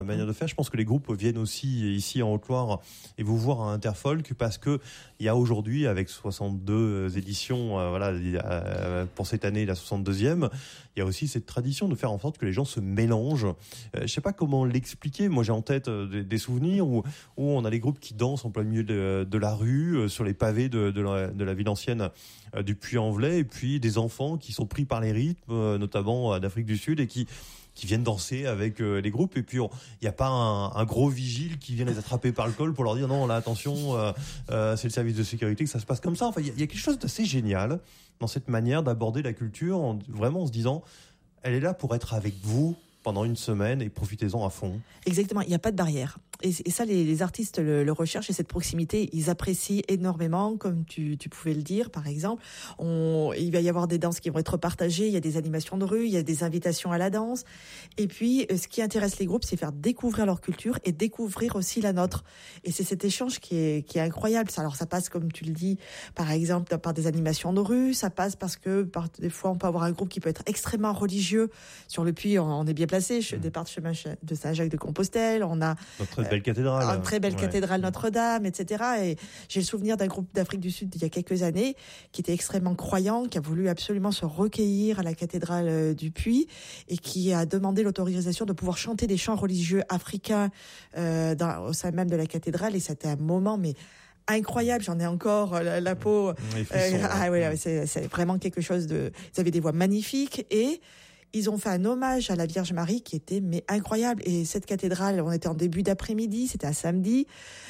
manière de faire. Je pense que les groupes viennent aussi ici en Haute-Loire et vous voir à Interfolk parce que il y a aujourd'hui, avec 62 éditions, pour cette année, la 62e, il y a aussi cette tradition de faire en sorte que les gens se mélangent. Je sais pas comment l'expliquer. Moi, j'ai en tête des souvenirs où on a les groupes qui dansent en plein milieu de la rue, sur les pavés de la ville ancienne du Puy-en-Velay, et puis des enfants qui sont pris par les rythmes, notamment d'Afrique du Sud, et qui viennent danser avec les groupes, et puis il n'y a pas un gros vigile qui vient les attraper par le col pour leur dire non, là attention, c'est le service de sécurité, que ça se passe comme ça. Enfin, il y a quelque chose d'assez génial dans cette manière d'aborder la culture, vraiment en se disant, elle est là pour être avec vous pendant une semaine et profitez-en à fond. Exactement, il n'y a pas de barrière. Et ça, les artistes le recherchent, et cette proximité, ils apprécient énormément, comme tu pouvais le dire, par exemple. Il va y avoir des danses qui vont être partagées, il y a des animations de rue, il y a des invitations à la danse. Et puis, ce qui intéresse les groupes, c'est faire découvrir leur culture et découvrir aussi la nôtre. Et c'est cet échange qui est incroyable. Alors, ça passe, comme tu le dis, par exemple, par des animations de rue. Ça passe parce que, des fois, on peut avoir un groupe qui peut être extrêmement religieux. Sur le Puy, on est bien placé. Départ de chemin de Saint-Jacques-de-Compostelle. On a notre belle cathédrale. Une très belle cathédrale Notre-Dame, etc. Et j'ai le souvenir d'un groupe d'Afrique du Sud d'il y a quelques années qui était extrêmement croyant, qui a voulu absolument se recueillir à la cathédrale du Puy et qui a demandé l'autorisation de pouvoir chanter des chants religieux africains au sein même de la cathédrale. Et c'était un moment, mais incroyable, j'en ai encore la peau. C'est vraiment quelque chose de... Ils avaient des voix magnifiques et ils ont fait un hommage à la Vierge Marie qui était incroyable. Et cette cathédrale, on était en début d'après-midi, c'était un samedi.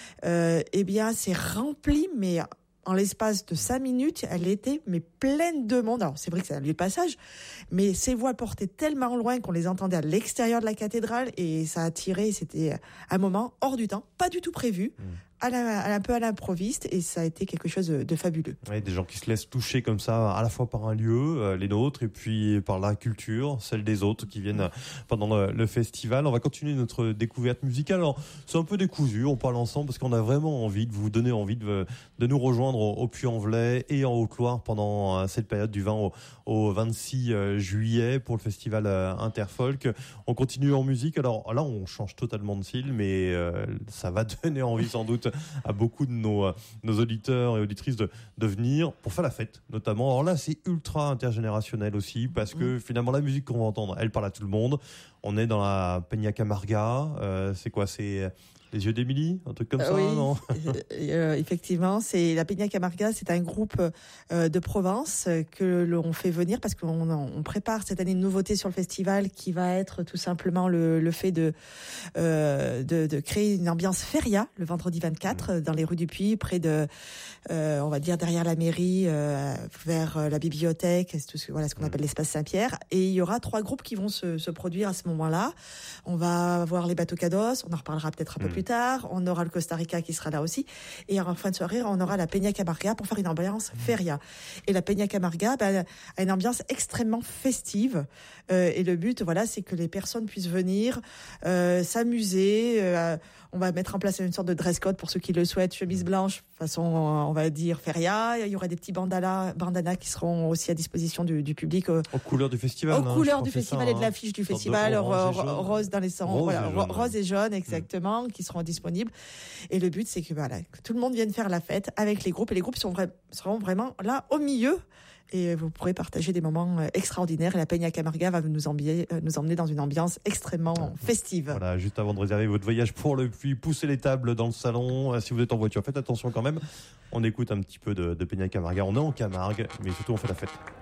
Eh bien, c'est rempli, mais en l'espace de 5 minutes, elle était pleine de monde. Alors, c'est vrai que c'est un lieu de passage, mais ces voix portaient tellement loin qu'on les entendait à l'extérieur de la cathédrale et ça a tiré. C'était un moment hors du temps, pas du tout prévu. Un peu à l'improviste, et ça a été quelque chose de fabuleux. Oui, des gens qui se laissent toucher comme ça, à la fois par un lieu, les nôtres, et puis par la culture, celle des autres qui viennent pendant le festival. On va continuer notre découverte musicale. Alors, c'est un peu décousu, on parle ensemble parce qu'on a vraiment envie de vous donner envie de nous rejoindre au Puy-en-Velay et en Haute-Loire pendant cette période du 20 au 26 juillet pour le festival Interfolk. On continue en musique. Alors là, on change totalement de style, mais ça va donner envie sans doute à beaucoup de nos auditeurs et auditrices de venir pour faire la fête, notamment. Alors là, c'est ultra intergénérationnel aussi, parce que finalement, la musique qu'on va entendre, elle parle à tout le monde. On est dans la Peña Camarga. C'est quoi? C'est les yeux d'Émilie, un truc comme ça, oui, non? Effectivement, c'est la Peña Camarga, c'est un groupe de Provence que l'on fait venir parce qu'on prépare cette année une nouveauté sur le festival qui va être tout simplement le fait de créer une ambiance feria le vendredi 24 dans les rues du Puy, près de, on va dire derrière la mairie, vers la bibliothèque, ce qu'on appelle l'espace Saint-Pierre. Et il y aura 3 groupes qui vont se produire à ce moment-là. On va voir les Bateaux Cados, on en reparlera peut-être un peu plus tard. On aura le Costa Rica qui sera là aussi. Et en fin de soirée, on aura la Peña Camarga pour faire une ambiance feria. Et la Peña Camarga a une ambiance extrêmement festive. Et le but, c'est que les personnes puissent venir s'amuser. On va mettre en place une sorte de dress code pour ceux qui le souhaitent, chemise blanche, façon, on va dire, feria. Il y aura des petits bandanas qui seront aussi à disposition du public. Aux couleurs du festival. Aux couleurs du festival et de l'affiche du festival. Rose dans les sens. Rose et jaune, exactement, qui seront disponibles. Et le but, c'est que tout le monde vienne faire la fête avec les groupes. Et les groupes seront vraiment là au milieu. Et vous pourrez partager des moments extraordinaires. Et la Peña Camarga va nous emmener dans une ambiance extrêmement festive. Voilà, juste avant de réserver votre voyage pour le Puy, poussez les tables dans le salon. Si vous êtes en voiture, faites attention quand même. On écoute un petit peu de Peña Camarga. On est en Camargue, mais surtout on fait la fête.